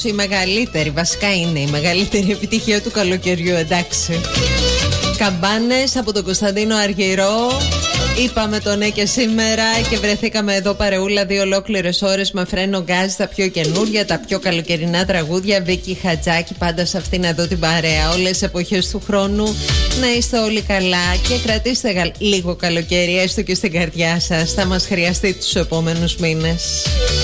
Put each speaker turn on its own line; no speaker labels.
Η μεγαλύτερη, βασικά είναι η μεγαλύτερη επιτυχία του καλοκαιριού, εντάξει. Καμπάνες από τον Κωνσταντίνο Αργυρό. Είπαμε το ναι και σήμερα και βρεθήκαμε εδώ παρεούλα 2 ολόκληρες ώρες με φρένο γκάζ, τα πιο καινούρια, τα πιο καλοκαιρινά τραγούδια. Βίκη Χατζάκη, πάντα σε αυτήν εδώ την παρέα. Όλες τις εποχές του χρόνου να είστε όλοι καλά και κρατήστε λίγο καλοκαίρι, έστω και στην καρδιά σας. Θα μας χρειαστεί τους επόμενους μήνες.